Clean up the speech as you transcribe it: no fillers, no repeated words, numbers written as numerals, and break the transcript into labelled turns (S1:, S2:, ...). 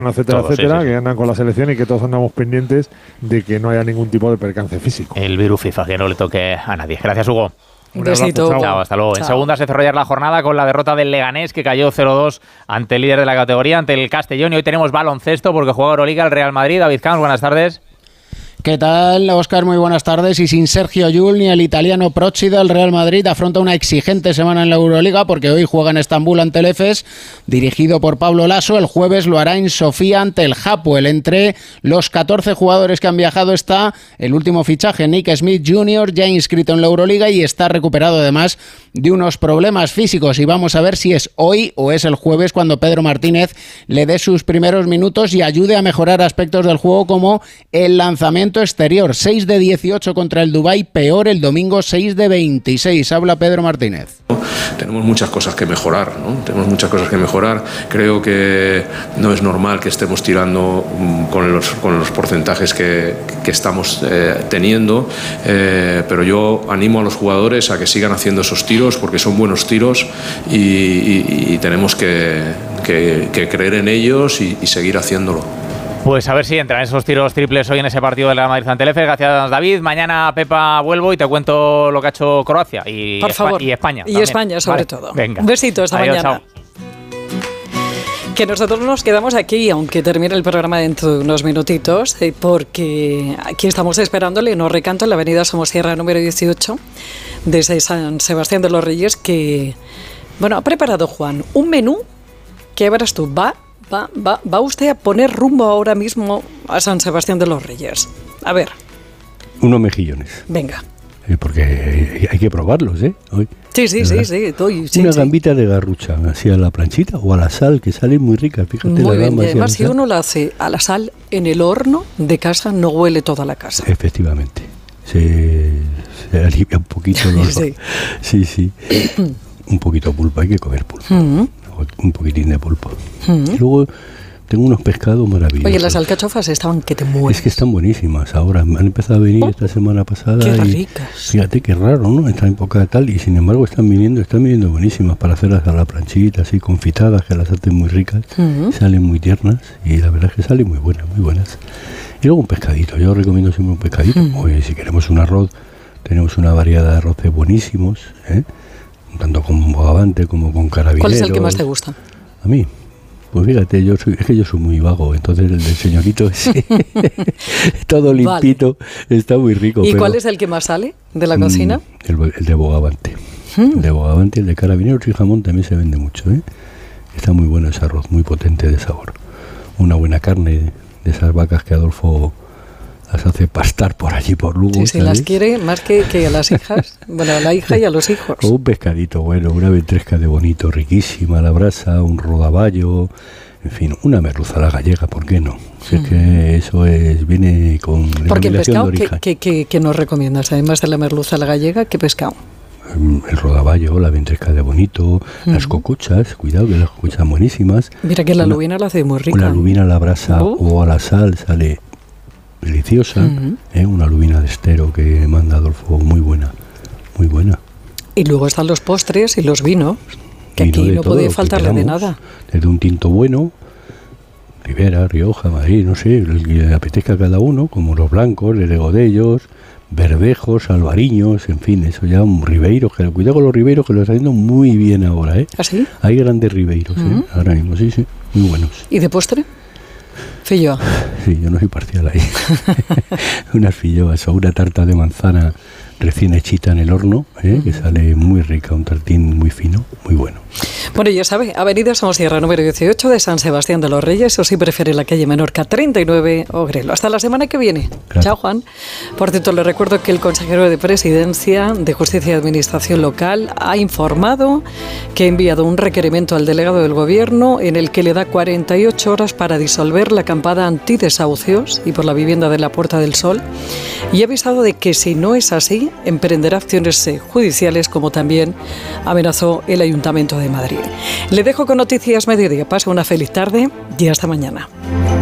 S1: etcétera,
S2: Todos,
S1: etcétera,
S2: sí.
S1: que andan con la selección y que todos andamos pendientes de que no haya ningún tipo de percance físico.
S2: El virus FIFA, que no le toque a nadie. Gracias, Hugo.
S3: Un besito.
S2: Chao, hasta luego.
S3: Chao.
S2: En segunda se cerró ayer la jornada con la derrota del Leganés, que cayó 0-2 ante el líder de la categoría, ante el Castellón. Y hoy tenemos baloncesto porque juega Euroliga el Real Madrid. David Camps, buenas tardes.
S4: ¿Qué tal, Óscar? Muy buenas tardes. Y sin Sergio Llull ni el italiano Procida, el Real Madrid afronta una exigente semana en la Euroliga porque hoy juega en Estambul ante el Efes, dirigido por Pablo Laso. El jueves lo hará en Sofía ante el Hapoel. Entre los 14 jugadores que han viajado está el último fichaje, Nick Smith Jr., ya inscrito en la Euroliga y está recuperado además de unos problemas físicos. Y vamos a ver si es hoy o es el jueves cuando Pedro Martínez le dé sus primeros minutos y ayude a mejorar aspectos del juego como el lanzamiento exterior. 6 de 18 contra el Dubái, peor el domingo 6 de 26. Habla Pedro Martínez.
S5: Tenemos muchas cosas que mejorar, ¿no? Tenemos muchas cosas que mejorar. Creo que no es normal que estemos tirando con los porcentajes que estamos teniendo, pero yo animo a los jugadores a que sigan haciendo esos tiros porque son buenos tiros y tenemos que creer en ellos y seguir haciéndolo.
S2: Pues a ver si entran esos tiros triples hoy en ese partido de la Madrid ante el Efes. Gracias, David. Mañana, Pepa, vuelvo y te cuento lo que ha hecho Croacia y,
S3: Por favor.
S2: y España.
S3: Y
S2: también.
S3: España, sobre
S2: Vale.
S3: todo.
S2: Venga.
S3: Un besito esta
S2: Adiós,
S3: mañana.
S2: chao.
S3: Que nosotros nos quedamos aquí, aunque termine el programa dentro de unos minutitos, porque aquí estamos esperando el Eno Recanto en la avenida Somosierra número 18 desde San Sebastián de los Reyes, que, bueno, ha preparado Juan un menú que verás tú, va usted a poner rumbo ahora mismo a San Sebastián de los Reyes. A ver,
S6: Unos mejillones.
S3: venga.
S6: Porque hay que probarlos, ¿eh? Hoy.
S3: Sí,
S6: Una gambita de garrucha, así a la planchita o a la sal, que salen muy ricas. Fíjate,
S3: Muy
S6: la
S3: bien,
S6: gamba
S3: y
S6: así a la
S3: además si
S6: sal.
S3: uno la hace a la sal en el horno de casa, no huele toda la casa.
S6: Efectivamente. Se alivia un poquito el olor.
S3: Sí.
S6: Sí. Un poquito de pulpo, hay que comer pulpo. Un poquitín de pulpo. Y luego tengo unos pescados maravillosos.
S3: Oye, las alcachofas estaban que te mueres.
S6: Es que están buenísimas ahora. Han empezado a venir esta semana pasada.
S3: Qué
S6: y
S3: ricas.
S6: Fíjate qué raro, ¿no? Esta época tal. Y sin embargo están viniendo buenísimas para hacerlas a la planchita, así confitadas, que las hacen muy ricas. Salen muy tiernas y la verdad es que salen muy buenas. Y luego un pescadito. Yo recomiendo siempre un pescadito. Oye, si queremos un arroz, tenemos una variedad de arroces buenísimos, ¿eh? Tanto con bogavante como con carabineros.
S3: ¿Cuál es el que más te gusta?
S6: A mí. Pues fíjate, yo soy muy vago, entonces el del señorito ese, todo limpito, está muy rico.
S3: ¿Y
S6: pero,
S3: cuál es el que más sale de la cocina?
S6: El de bogavante. El de bogavante, el de carabineros y jamón también se vende mucho, ¿eh? Está muy bueno ese arroz, muy potente de sabor. Una buena carne de esas vacas que Adolfo las hace pastar por allí, por Lugo.
S3: Sí,
S6: ¿sabes?
S3: las quiere más que a las hijas. Bueno, a la hija y a los hijos.
S6: O un pescadito bueno, una ventresca de bonito, riquísima a la brasa, un rodaballo, en fin, una merluza a la gallega, ¿por qué no? Si es que eso viene con
S3: Porque el
S6: denominación de
S3: pescado,
S6: origen.
S3: ¿qué nos recomiendas? Además de la merluza a la gallega, ¿qué pescado?
S6: El rodaballo, la ventresca de bonito, las cocuchas, cuidado que las cocuchas son buenísimas.
S3: Mira que la lubina la hace muy rica.
S6: Una lubina a la brasa o a la sal sale deliciosa, una lubina de estero que manda Adolfo, muy buena.
S3: Y luego están los postres y los vinos, que
S6: Vino
S3: aquí
S6: de
S3: no
S6: todo
S3: puede
S6: lo que
S3: faltarle de
S6: queramos,
S3: nada.
S6: Desde un tinto bueno, Ribera, Rioja, Madrid, no sé, el que le apetezca a cada uno, como los blancos, el Legodellos, Verdejos, Albariños, en fin, eso ya un Ribeiro, que cuidado con los Ribeiros que lo están haciendo muy bien ahora, ¿eh?
S3: ¿Ah, sí?
S6: Hay grandes Ribeiros, ahora mismo, sí, muy buenos.
S3: ¿Y de postre? Filloa.
S6: Sí, yo no soy parcial ahí. Unas filloas o una tarta de manzana recién hechita en el horno, que sale muy rica, un tartín muy fino, muy bueno.
S3: Bueno, ya sabe, avenida Somosierra número 18 de San Sebastián de los Reyes, o si prefiere la calle Menorca 39 Ogrelo. Hasta la semana que viene.
S6: Gracias.
S3: Chao, Juan. Por cierto, le recuerdo que el consejero de Presidencia de Justicia y Administración Local ha informado que ha enviado un requerimiento al delegado del Gobierno en el que le da 48 horas para disolver la acampada antidesahucios y por la vivienda de la Puerta del Sol, y ha avisado de que si no es así, emprenderá acciones judiciales, como también amenazó el Ayuntamiento de Madrid. Le dejo con Noticias Mediodía. Pase una feliz tarde y hasta mañana.